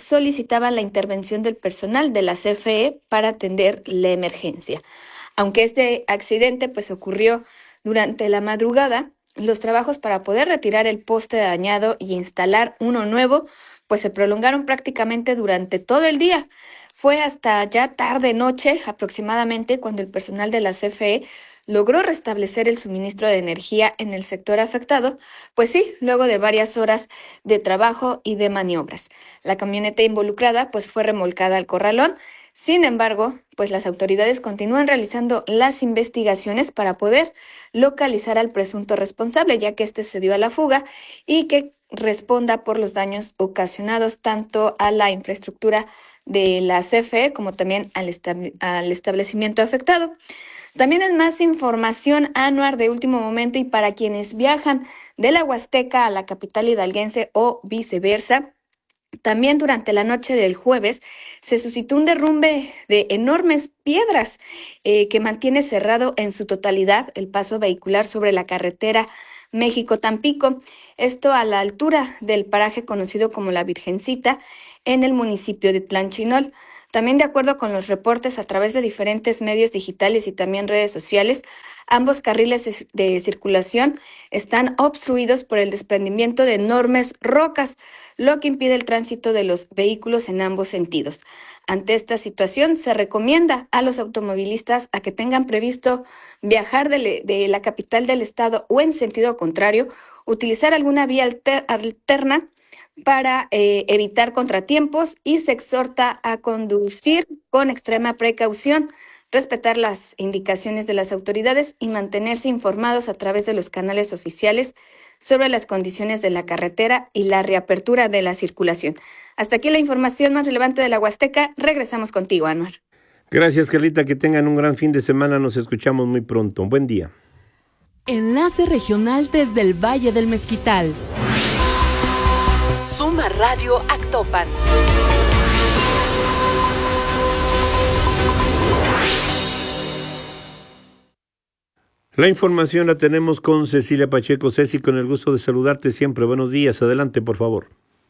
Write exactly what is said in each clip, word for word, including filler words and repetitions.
solicitaban la intervención del personal de la C F E para atender la emergencia. Aunque este accidente pues ocurrió durante la madrugada, los trabajos para poder retirar el poste dañado y instalar uno nuevo pues se prolongaron prácticamente durante todo el día. Fue hasta ya tarde noche aproximadamente cuando el personal de la C F E logró restablecer el suministro de energía en el sector afectado, pues sí, luego de varias horas de trabajo y de maniobras. La camioneta involucrada pues fue remolcada al corralón. Sin embargo, pues las autoridades continúan realizando las investigaciones para poder localizar al presunto responsable, ya que este se dio a la fuga y que responda por los daños ocasionados tanto a la infraestructura de la C F E como también al, estab- al establecimiento afectado. También es más información, Anuar, de último momento, y para quienes viajan de la Huasteca a la capital hidalguense o viceversa. También durante la noche del jueves se suscitó un derrumbe de enormes piedras eh, que mantiene cerrado en su totalidad el paso vehicular sobre la carretera México-Tampico, esto a la altura del paraje conocido como La Virgencita en el municipio de Tlanchinol. También de acuerdo con los reportes a través de diferentes medios digitales y también redes sociales, ambos carriles de, de circulación están obstruidos por el desprendimiento de enormes rocas, lo que impide el tránsito de los vehículos en ambos sentidos. Ante esta situación, se recomienda a los automovilistas a que tengan previsto viajar de, de la capital del estado o en sentido contrario, utilizar alguna vía alter, alterna para eh, evitar contratiempos y se exhorta a conducir con extrema precaución, respetar las indicaciones de las autoridades y mantenerse informados a través de los canales oficiales sobre las condiciones de la carretera y la reapertura de la circulación. Hasta aquí la información más relevante de la Huasteca. Regresamos contigo, Anuar. Gracias, Carlita, que tengan un gran fin de semana. Nos escuchamos muy pronto. Buen día. Enlace regional desde el Valle del Mezquital. Suma Radio Actopan. La información la tenemos con Cecilia Pacheco. Ceci, con el gusto de saludarte siempre. Buenos días. Adelante, por favor.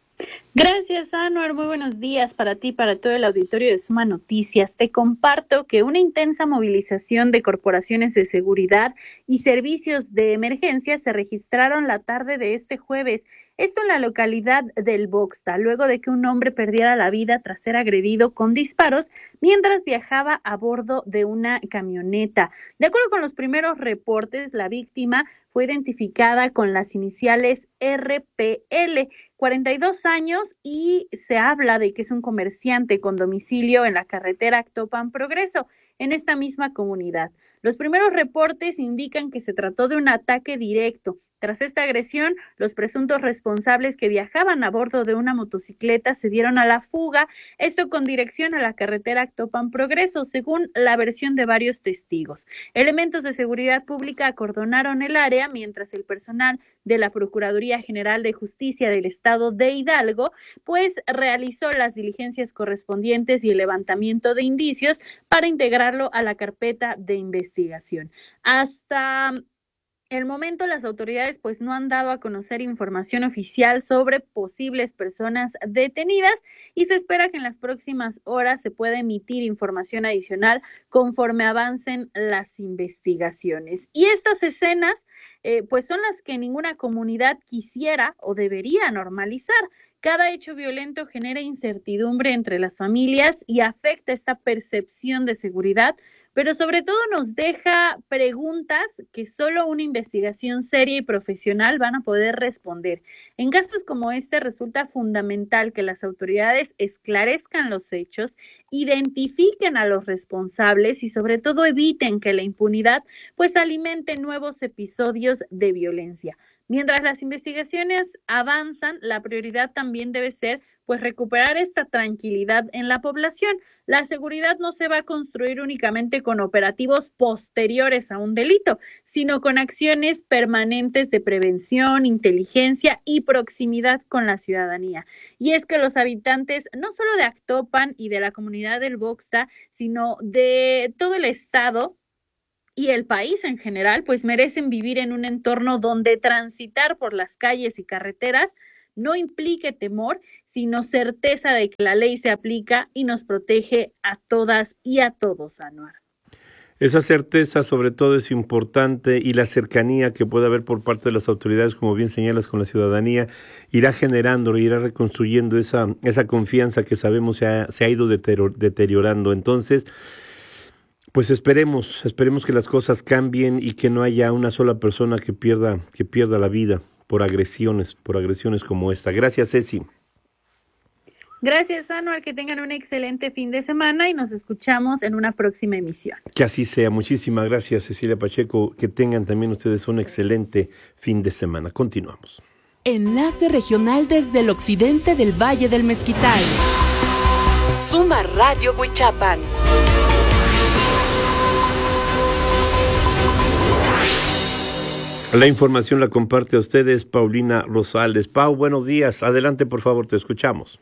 Gracias, Anuar. Muy buenos días para ti, para todo el auditorio de Suma Noticias. Te comparto que una intensa movilización de corporaciones de seguridad y servicios de emergencia se registraron la tarde de este jueves. Esto en la localidad del Boxta, luego de que un hombre perdiera la vida tras ser agredido con disparos mientras viajaba a bordo de una camioneta. De acuerdo con los primeros reportes, la víctima fue identificada con las iniciales R P L, cuarenta y dos años, y se habla de que es un comerciante con domicilio en la carretera Actopan Progreso, en esta misma comunidad. Los primeros reportes indican que se trató de un ataque directo. Tras esta agresión, los presuntos responsables que viajaban a bordo de una motocicleta se dieron a la fuga, esto con dirección a la carretera Actopan Progreso, según la versión de varios testigos. Elementos de seguridad pública acordonaron el área, mientras el personal de la Procuraduría General de Justicia del Estado de Hidalgo, pues realizó las diligencias correspondientes y el levantamiento de indicios para integrarlo a la carpeta de investigación. Hasta el momento, las autoridades pues no han dado a conocer información oficial sobre posibles personas detenidas y se espera que en las próximas horas se pueda emitir información adicional conforme avancen las investigaciones. Y estas escenas eh, pues son las que ninguna comunidad quisiera o debería normalizar. Cada hecho violento genera incertidumbre entre las familias y afecta esta percepción de seguridad, pero sobre todo nos deja preguntas que solo una investigación seria y profesional van a poder responder. En casos como este resulta fundamental que las autoridades esclarezcan los hechos, identifiquen a los responsables y sobre todo eviten que la impunidad pues alimente nuevos episodios de violencia. Mientras las investigaciones avanzan, la prioridad también debe ser pues recuperar esta tranquilidad en la población. La seguridad no se va a construir únicamente con operativos posteriores a un delito, sino con acciones permanentes de prevención, inteligencia y proximidad con la ciudadanía. Y es que los habitantes, no solo de Actopan y de la comunidad del Boxta, sino de todo el estado y el país en general, pues merecen vivir en un entorno donde transitar por las calles y carreteras no implique temor, sino certeza de que la ley se aplica y nos protege a todas y a todos, Anuar. Esa certeza sobre todo es importante y la cercanía que puede haber por parte de las autoridades, como bien señalas, con la ciudadanía, irá generando, irá reconstruyendo esa, esa confianza que sabemos se ha, se ha ido deteriorando. Entonces, pues esperemos, esperemos que las cosas cambien y que no haya una sola persona que pierda, que pierda la vida por agresiones, por agresiones como esta. Gracias, Ceci. Gracias, Anuar, que tengan un excelente fin de semana y nos escuchamos en una próxima emisión. Que así sea. Muchísimas gracias, Cecilia Pacheco. Que tengan también ustedes un excelente fin de semana. Continuamos. Enlace regional desde el occidente del Valle del Mezquital. Suma Radio Huichapan. La información la comparte a ustedes Paulina Rosales. Pau, buenos días. Adelante, por favor, te escuchamos.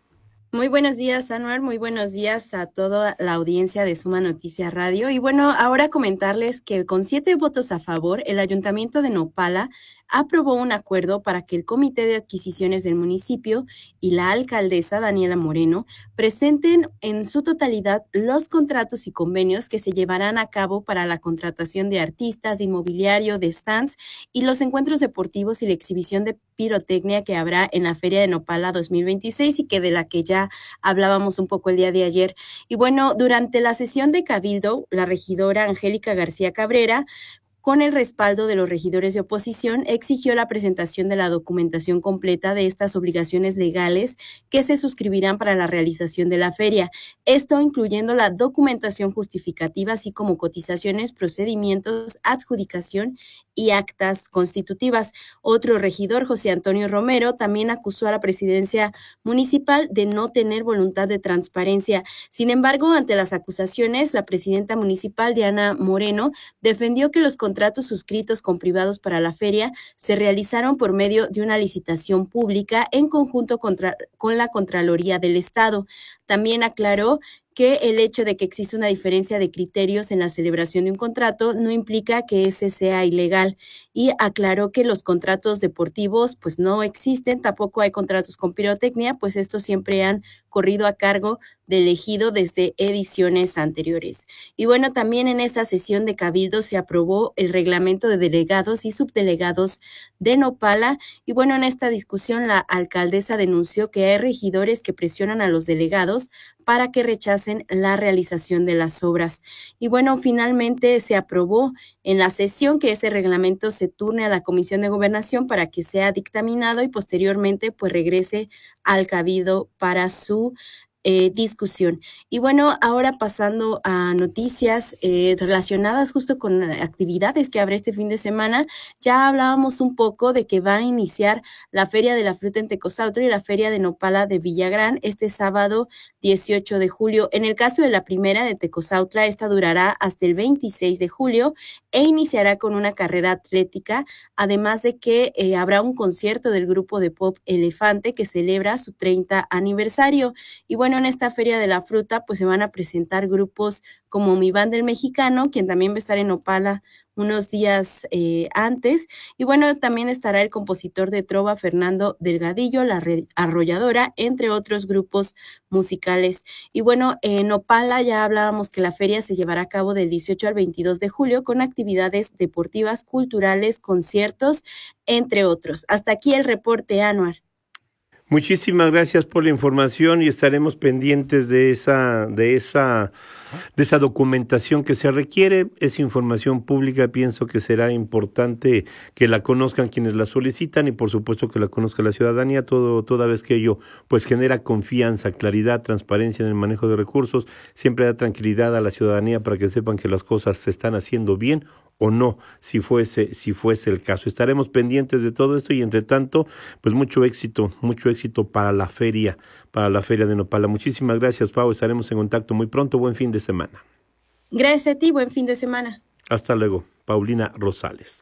Muy buenos días, Anuar, muy buenos días a toda la audiencia de Suma Noticias Radio. Y bueno, ahora comentarles que con siete votos a favor, el Ayuntamiento de Nopala aprobó un acuerdo para que el Comité de Adquisiciones del municipio y la alcaldesa Daniela Moreno presenten en su totalidad los contratos y convenios que se llevarán a cabo para la contratación de artistas, de inmobiliario, de stands y los encuentros deportivos y la exhibición de pirotecnia que habrá en la Feria de Nopala dos mil veintiséis y que de la que ya hablábamos un poco el día de ayer. Y bueno, durante la sesión de Cabildo, la regidora Angélica García Cabrera, con el respaldo de los regidores de oposición, exigió la presentación de la documentación completa de estas obligaciones legales que se suscribirán para la realización de la feria. Esto incluyendo la documentación justificativa, así como cotizaciones, procedimientos, adjudicación y actas constitutivas. Otro regidor, José Antonio Romero, también acusó a la presidencia municipal de no tener voluntad de transparencia. Sin embargo, ante las acusaciones, la presidenta municipal, Diana Moreno, defendió que los contratos suscritos con privados para la feria se realizaron por medio de una licitación pública en conjunto contra, con la Contraloría del Estado. También aclaró que el hecho de que existe una diferencia de criterios en la celebración de un contrato no implica que ese sea ilegal, y aclaró que los contratos deportivos pues no existen, tampoco hay contratos con pirotecnia, pues estos siempre han corrido a cargo del ejido desde ediciones anteriores. Y bueno, también en esa sesión de Cabildo se aprobó el reglamento de delegados y subdelegados de Nopala, y bueno, en esta discusión la alcaldesa denunció que hay regidores que presionan a los delegados para que rechacen la realización de las obras. Y bueno, finalmente se aprobó en la sesión que ese reglamento se turne a la Comisión de Gobernación para que sea dictaminado y posteriormente pues regrese al Cabildo para su Eh, discusión. Y bueno, ahora pasando a noticias eh, relacionadas justo con actividades que habrá este fin de semana, ya hablábamos un poco de que van a iniciar la Feria de la Fruta en Tecozautla y la Feria de Nopala de Villagrán este sábado dieciocho de julio. En el caso de la primera de Tecozautla, esta durará hasta el veintiséis de julio e iniciará con una carrera atlética, además de que eh, habrá un concierto del grupo de pop Elefante que celebra su treinta aniversario. Y bueno, en esta Feria de la Fruta pues se van a presentar grupos como Mi Banda el Mexicano, quien también va a estar en Nopala unos días eh, antes, y bueno, también estará el compositor de trova Fernando Delgadillo, La Arrolladora, entre otros grupos musicales. Y bueno, en Nopala ya hablábamos que la feria se llevará a cabo del dieciocho al veintidós de julio con actividades deportivas, culturales, conciertos, entre otros. Hasta aquí el reporte, Anuar. Muchísimas gracias por la información y estaremos pendientes de esa, de esa, de esa documentación que se requiere. Es información pública, pienso que será importante que la conozcan quienes la solicitan y por supuesto que la conozca la ciudadanía, todo, toda vez que ello pues genera confianza, claridad, transparencia en el manejo de recursos, siempre da tranquilidad a la ciudadanía para que sepan que las cosas se están haciendo bien o no, si fuese, si fuese el caso. Estaremos pendientes de todo esto y entre tanto, pues mucho éxito, mucho éxito para la feria, para la feria de Nopala. Muchísimas gracias, Pau, estaremos en contacto muy pronto, buen fin de semana. Gracias a ti, buen fin de semana. Hasta luego, Paulina Rosales.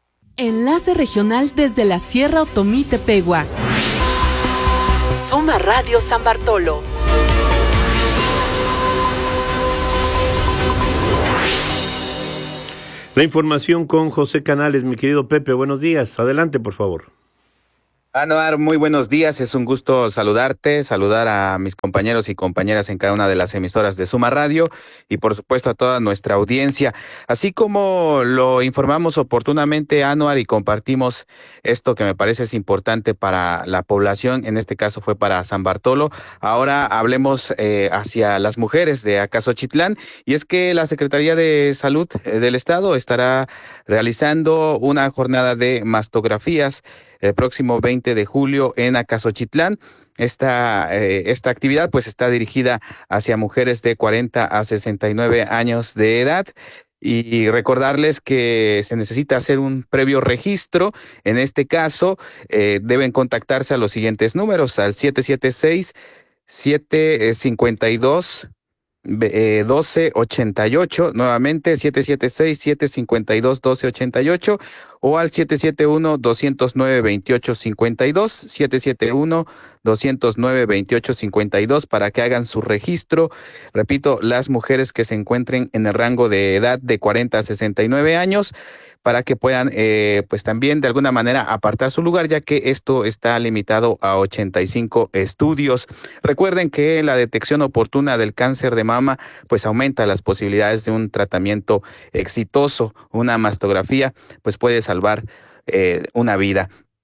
Enlace regional desde la Sierra Otomí Tepehua. Suma Radio San Bartolo. La información con José Canales, mi querido Pepe, buenos días, adelante por favor. Anuar, muy buenos días, es un gusto saludarte, saludar a mis compañeros y compañeras en cada una de las emisoras de Suma Radio y por supuesto a toda nuestra audiencia. Así como lo informamos oportunamente, Anuar, y compartimos esto que me parece es importante para la población, en este caso fue para San Bartolo, ahora hablemos eh, hacia las mujeres de Acasochitlán, y es que la Secretaría de Salud eh, del Estado estará realizando una jornada de mastografías el próximo veinte de julio en Acasochitlán. Esta, eh, esta actividad pues está dirigida hacia mujeres de cuarenta a sesenta y nueve años de edad. Y recordarles que se necesita hacer un previo registro. En este caso, eh, deben contactarse a los siguientes números: al siete siete seis, siete cinco dos, eh, doce ochenta y ocho, nuevamente siete siete seis, siete cinco dos, doce ochenta y ocho, o al siete siete uno, dos cero nueve, veintiocho cincuenta y dos, siete siete uno, dos cero nueve, veintiocho cincuenta y dos, para que hagan su registro. Repito, las mujeres que se encuentren en el rango de edad de cuarenta a sesenta y nueve años, para que puedan eh, pues también de alguna manera apartar su lugar, ya que esto está limitado a ochenta y cinco estudios. Recuerden que la detección oportuna del cáncer de mama pues aumenta las posibilidades de un tratamiento exitoso. Una mastografía pues puede salvar eh, una vida.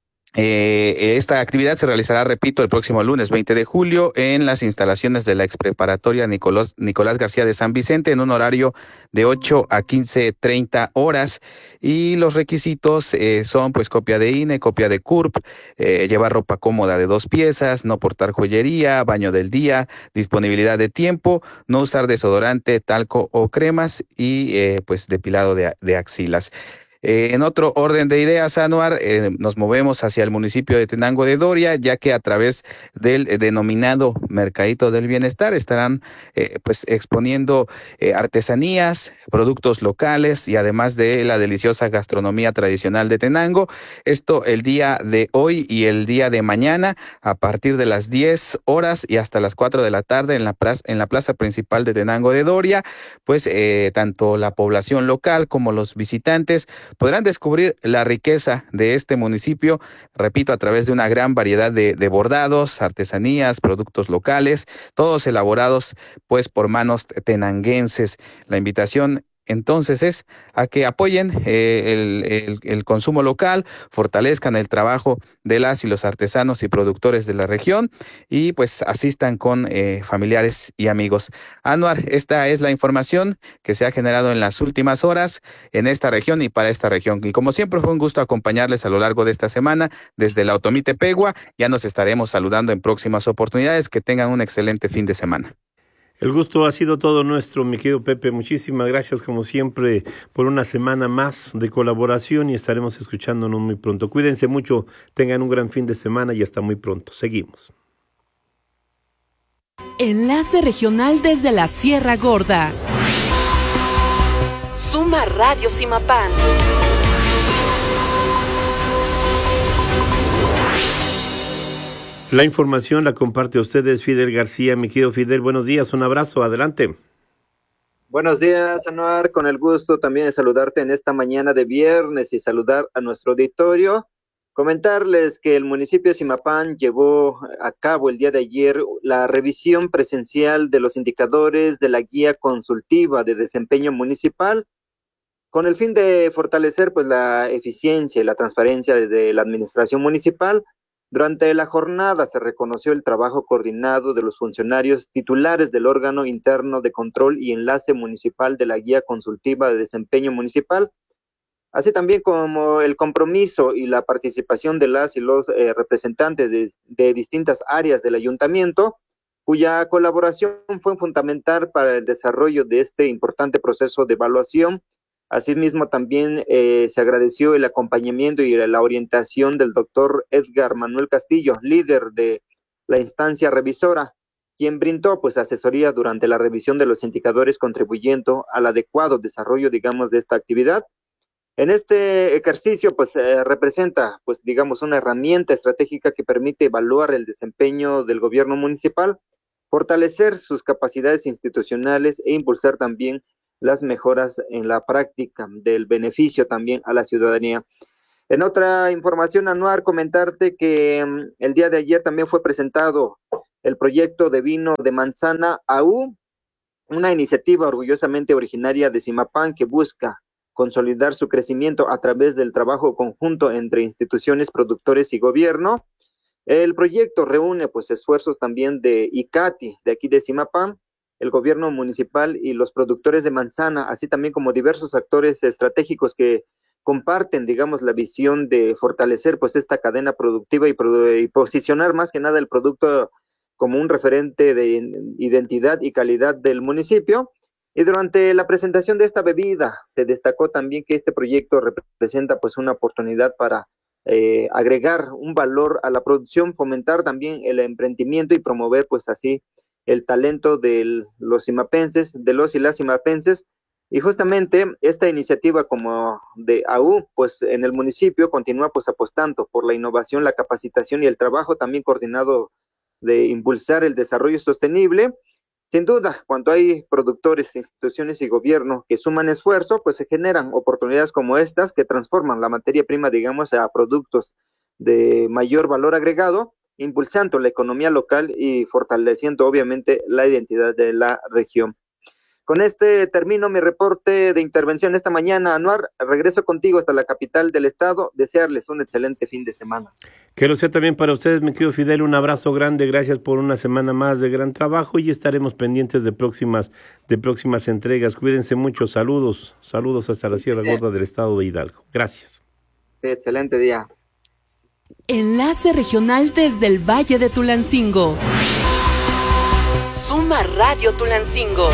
Eh, esta actividad se realizará, repito, el próximo lunes veinte de julio en las instalaciones de la expreparatoria Nicolás, Nicolás García de San Vicente, en un horario de ocho a quince treinta horas, y los requisitos eh, son pues copia de I N E, copia de C U R P, eh, llevar ropa cómoda de dos piezas, no portar joyería, baño del día, disponibilidad de tiempo, no usar desodorante, talco o cremas, y eh, pues depilado de, de axilas. Eh, en otro orden de ideas, Anuar, eh, nos movemos hacia el municipio de Tenango de Doria, ya que a través del eh, denominado Mercadito del Bienestar estarán eh, pues exponiendo eh, artesanías, productos locales y además de la deliciosa gastronomía tradicional de Tenango. Esto el día de hoy y el día de mañana a partir de las diez horas y hasta las cuatro de la tarde en la plaza, en la plaza principal de Tenango de Doria. Pues eh, tanto la población local como los visitantes podrán descubrir la riqueza de este municipio, repito, a través de una gran variedad de, de bordados, artesanías, productos locales, todos elaborados pues por manos tenanguenses. La invitación entonces es a que apoyen eh, el, el, el consumo local, fortalezcan el trabajo de las y los artesanos y productores de la región, y pues asistan con eh, familiares y amigos. Anuar, esta es la información que se ha generado en las últimas horas en esta región y para esta región. Y como siempre fue un gusto acompañarles a lo largo de esta semana desde la Otomite Pegua. Ya nos estaremos saludando en próximas oportunidades. Que tengan un excelente fin de semana. El gusto ha sido todo nuestro, mi querido Pepe. Muchísimas gracias, como siempre, por una semana más de colaboración, y estaremos escuchándonos muy pronto. Cuídense mucho, tengan un gran fin de semana y hasta muy pronto. Seguimos. Enlace regional desde la Sierra Gorda. Suma Radio Simapán. La información la comparte a ustedes Fidel García. Mi querido Fidel, buenos días, un abrazo, adelante. Buenos días, Anuar, con el gusto también de saludarte en esta mañana de viernes y saludar a nuestro auditorio. Comentarles que el municipio de Simapán llevó a cabo el día de ayer la revisión presencial de los indicadores de la guía consultiva de desempeño municipal, con el fin de fortalecer pues la eficiencia y la transparencia de la administración municipal. Durante la jornada se reconoció el trabajo coordinado de los funcionarios titulares del órgano interno de control y enlace municipal de la guía consultiva de desempeño municipal, así también como el compromiso y la participación de las y los eh, representantes de, de distintas áreas del ayuntamiento, cuya colaboración fue fundamental para el desarrollo de este importante proceso de evaluación. Asimismo, también eh, se agradeció el acompañamiento y la orientación del doctor Edgar Manuel Castillo, líder de la instancia revisora, quien brindó pues asesoría durante la revisión de los indicadores, contribuyendo al adecuado desarrollo, digamos, de esta actividad. En este ejercicio, pues eh, representa, pues digamos, una herramienta estratégica que permite evaluar el desempeño del gobierno municipal, fortalecer sus capacidades institucionales e impulsar también las mejoras en la práctica del beneficio también a la ciudadanía. En otra información, Anuar, comentarte que um, el día de ayer también fue presentado el proyecto de vino de manzana A U, una iniciativa orgullosamente originaria de Zimapán que busca consolidar su crecimiento a través del trabajo conjunto entre instituciones, productores y gobierno. El proyecto reúne pues esfuerzos también de ICATI, de aquí de Zimapán, el gobierno municipal y los productores de manzana, así también como diversos actores estratégicos que comparten, digamos, la visión de fortalecer pues esta cadena productiva y, produ y posicionar más que nada el producto como un referente de identidad y calidad del municipio. Y durante la presentación de esta bebida se destacó también que este proyecto representa pues una oportunidad para eh, agregar un valor a la producción, fomentar también el emprendimiento y promover pues así el talento de los cimapenses, de los y las cimapenses. Y justamente esta iniciativa como de A U, pues en el municipio continúa pues apostando por la innovación, la capacitación y el trabajo también coordinado de impulsar el desarrollo sostenible. Sin duda, cuando hay productores, instituciones y gobierno que suman esfuerzo, pues se generan oportunidades como estas que transforman la materia prima, digamos, a productos de mayor valor agregado, impulsando la economía local y fortaleciendo obviamente la identidad de la región. Con este termino mi reporte de intervención esta mañana, Anuar. Regreso contigo hasta la capital del estado. Desearles un excelente fin de semana. Que lo sea también para ustedes, mi querido Fidel. Un abrazo grande, gracias por una semana más de gran trabajo y estaremos pendientes de próximas, de próximas entregas. Cuídense mucho, saludos, saludos hasta la Sierra Gorda del estado de Hidalgo. Gracias. Sí, excelente día. Enlace regional desde el Valle de Tulancingo. Suma Radio Tulancingo.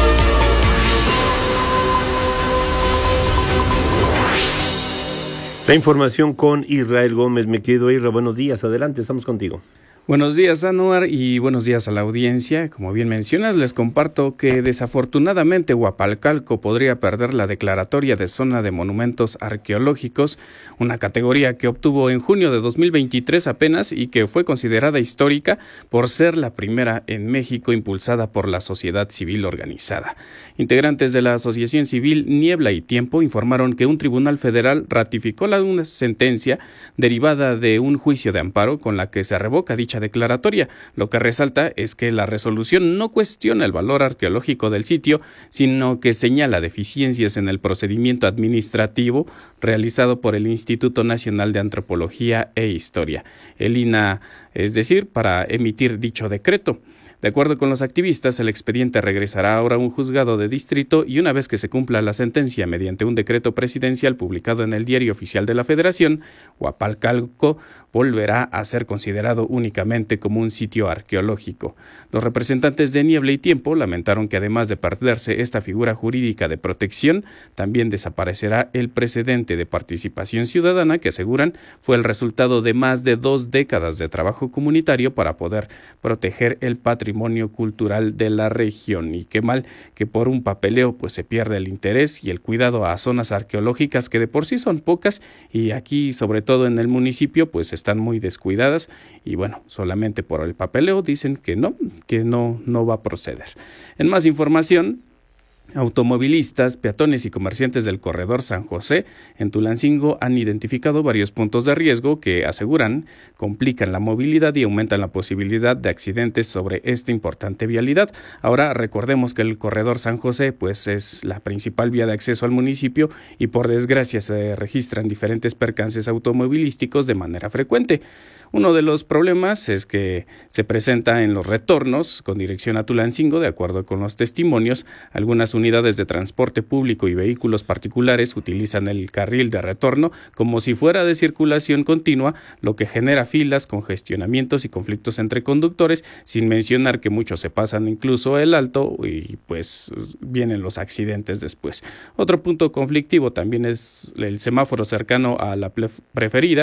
La información con Israel Gómez, mi querido Isra. Buenos días, adelante, estamos contigo. Buenos días, Anuar, y buenos días a la audiencia. Como bien mencionas, les comparto que desafortunadamente Huapalcalco podría perder la declaratoria de zona de monumentos arqueológicos, una categoría que obtuvo en junio de dos mil veintitrés apenas y que fue considerada histórica por ser la primera en México impulsada por la sociedad civil organizada. Integrantes de la Asociación Civil Niebla y Tiempo informaron que un tribunal federal ratificó la una sentencia derivada de un juicio de amparo con la que se revoca dicha declaratoria. Lo que resalta es que la resolución no cuestiona el valor arqueológico del sitio, sino que señala deficiencias en el procedimiento administrativo realizado por el Instituto Nacional de Antropología e Historia, el I N A H, es decir, para emitir dicho decreto. De acuerdo con los activistas, el expediente regresará ahora a un juzgado de distrito y una vez que se cumpla la sentencia mediante un decreto presidencial publicado en el Diario Oficial de la Federación, Huapalcalco volverá a ser considerado únicamente como un sitio arqueológico. Los representantes de Niebla y Tiempo lamentaron que además de perderse esta figura jurídica de protección, también desaparecerá el precedente de participación ciudadana que aseguran fue el resultado de más de dos décadas de trabajo comunitario para poder proteger el patrimonio cultural de la región. Y qué mal que por un papeleo pues se pierde el interés y el cuidado a zonas arqueológicas que de por sí son pocas y aquí sobre todo en el municipio pues están muy descuidadas y bueno, solamente por el papeleo dicen que no, que no, no va a proceder. En más información, automovilistas, peatones y comerciantes del corredor San José en Tulancingo han identificado varios puntos de riesgo que aseguran complican la movilidad y aumentan la posibilidad de accidentes sobre esta importante vialidad. Ahora recordemos que el corredor San José pues es la principal vía de acceso al municipio y por desgracia se registran diferentes percances automovilísticos de manera frecuente. Uno de los problemas es que se presenta en los retornos con dirección a Tulancingo, de acuerdo con los testimonios. Algunas unidades de transporte público y vehículos particulares utilizan el carril de retorno como si fuera de circulación continua, lo que genera filas, congestionamientos y conflictos entre conductores, sin mencionar que muchos se pasan incluso el alto y pues vienen los accidentes después. Otro punto conflictivo también es el semáforo cercano a la preferida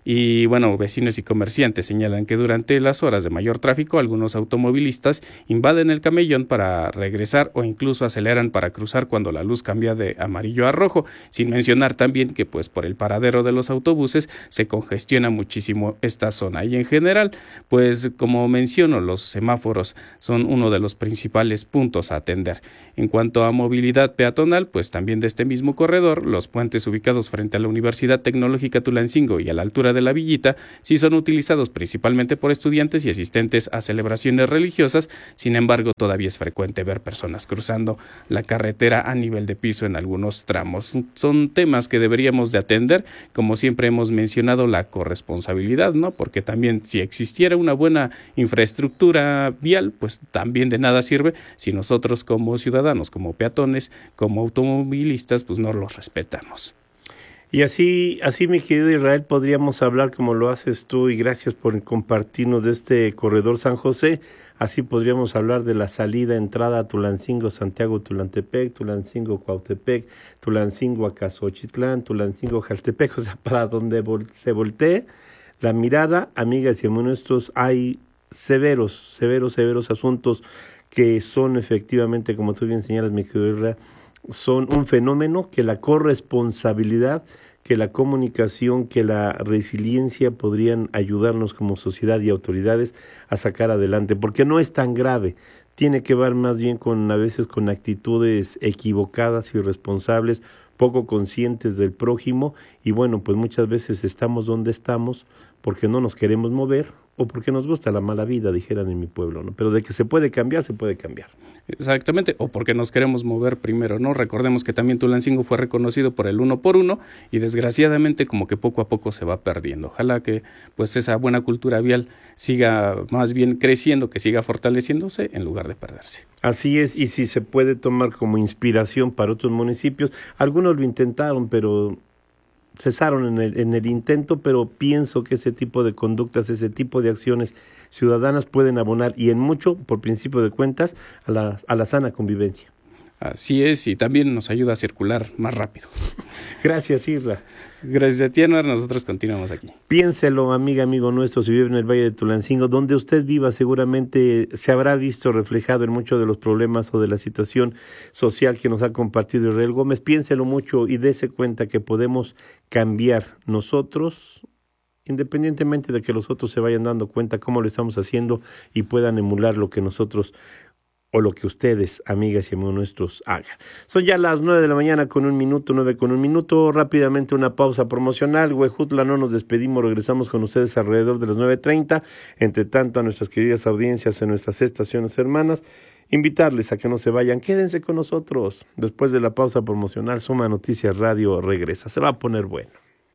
Y bueno, vecinos y comerciantes señalan que durante las horas de mayor tráfico algunos automovilistas invaden el camellón para regresar o incluso aceleran para cruzar cuando la luz cambia de amarillo a rojo, sin mencionar también que pues por el paradero de los autobuses se congestiona muchísimo esta zona. Y en general, pues como menciono, los semáforos son uno de los principales puntos a atender. En cuanto a movilidad peatonal, pues también de este mismo corredor, los puentes ubicados frente a la Universidad Tecnológica Tulancingo y a la altura de la Villita sí son utilizados principalmente por estudiantes y asistentes a celebraciones religiosas. Sin embargo, todavía es frecuente ver personas cruzando la carretera a nivel de piso en algunos tramos. Son temas que deberíamos de atender, como siempre hemos mencionado, la corresponsabilidad, ¿no? Porque también si existiera una buena infraestructura vial, pues también de nada sirve si nosotros como ciudadanos, como peatones, como automovilistas, pues no los respetamos. Y así, así mi querido Israel, podríamos hablar como lo haces tú, y gracias por compartirnos de este corredor San José. Así podríamos hablar de la salida, entrada a Tulancingo, Santiago, Tulantepec, Tulancingo, Cuautepec, Tulancingo, Acasochitlán, Tulancingo, Jaltepec, o sea, para donde vol- se voltee la mirada, amigas y amigos nuestros, hay severos, severos, severos asuntos que son efectivamente, como tú bien señalas, mi querido Israel, son un fenómeno que la corresponsabilidad, que la comunicación, que la resiliencia podrían ayudarnos como sociedad y autoridades a sacar adelante, porque no es tan grave, tiene que ver más bien con a veces con actitudes equivocadas, irresponsables, poco conscientes del prójimo, y bueno, pues muchas veces estamos donde estamos porque no nos queremos mover o porque nos gusta la mala vida, dijeran en mi pueblo, ¿no? Pero de que se puede cambiar, se puede cambiar. Exactamente, o porque nos queremos mover primero, ¿no? Recordemos que también Tulancingo fue reconocido por el uno por uno y desgraciadamente como que poco a poco se va perdiendo. Ojalá que pues esa buena cultura vial siga más bien creciendo, que siga fortaleciéndose en lugar de perderse. Así es, y si se puede tomar como inspiración para otros municipios, algunos lo intentaron, pero cesaron en el, en el intento, pero pienso que ese tipo de conductas, ese tipo de acciones ciudadanas pueden abonar, y en mucho, por principio de cuentas, a la, a la sana convivencia. Así es, y también nos ayuda a circular más rápido. Gracias, Isra. Gracias a ti, Anuar, nosotros continuamos aquí. Piénselo, amiga, amigo nuestro, si vive en el Valle de Tulancingo, donde usted viva, seguramente se habrá visto reflejado en muchos de los problemas o de la situación social que nos ha compartido Israel Gómez. Piénselo mucho y dése cuenta que podemos cambiar nosotros, independientemente de que los otros se vayan dando cuenta cómo lo estamos haciendo y puedan emular lo que nosotros o lo que ustedes, amigas y amigos nuestros, hagan. Son ya las nueve de la mañana con un minuto, nueve con un minuto. Rápidamente una pausa promocional. Huejutla, no nos despedimos, regresamos con ustedes alrededor de las nueve treinta. Entre tanto, a nuestras queridas audiencias en nuestras estaciones hermanas, invitarles a que no se vayan, quédense con nosotros. Después de la pausa promocional, Suma Noticias Radio regresa. Se va a poner bueno.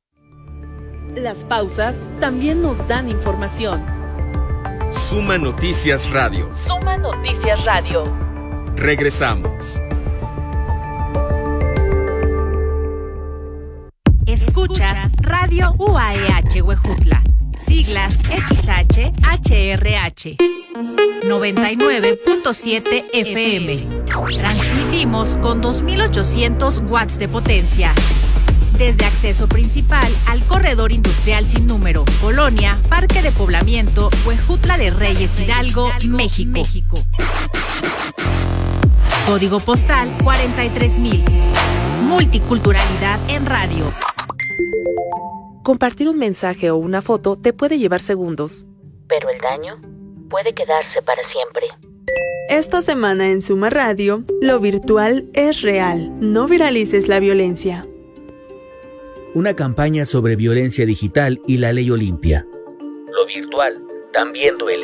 Las pausas también nos dan información. Suma Noticias Radio. Suma Noticias Radio. Regresamos. Escuchas Radio U A E H Huejutla. Siglas X H H R H. noventa y nueve punto siete F M. Transmitimos con dos mil ochocientos watts de potencia. Desde acceso principal al corredor industrial sin número, Colonia, Parque de Poblamiento, Huejutla de Reyes Hidalgo, México. México. Código postal cuarenta y tres mil. Multiculturalidad en radio. Compartir un mensaje o una foto te puede llevar segundos, pero el daño puede quedarse para siempre. Esta semana en Suma Radio, lo virtual es real. No viralices la violencia. Una campaña sobre violencia digital y la ley Olimpia. Lo virtual también duele.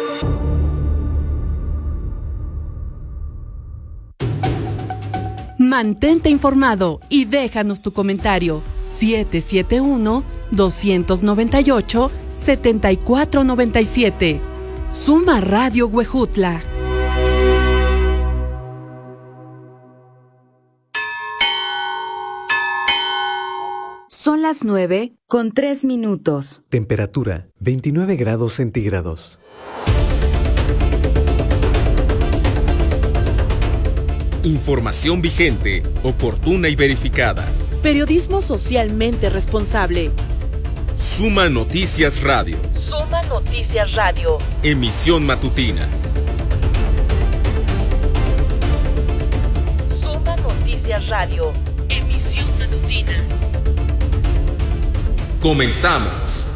Mantente informado y déjanos tu comentario. siete siete uno, dos nueve ocho, siete cuatro nueve siete. Suma Radio Huejutla. Son las nueve con tres minutos. Temperatura veintinueve grados centígrados. Información vigente, oportuna y verificada. Periodismo socialmente responsable. Suma Noticias Radio. Suma Noticias Radio. Emisión matutina. Suma Noticias Radio. Emisión matutina. Comenzamos.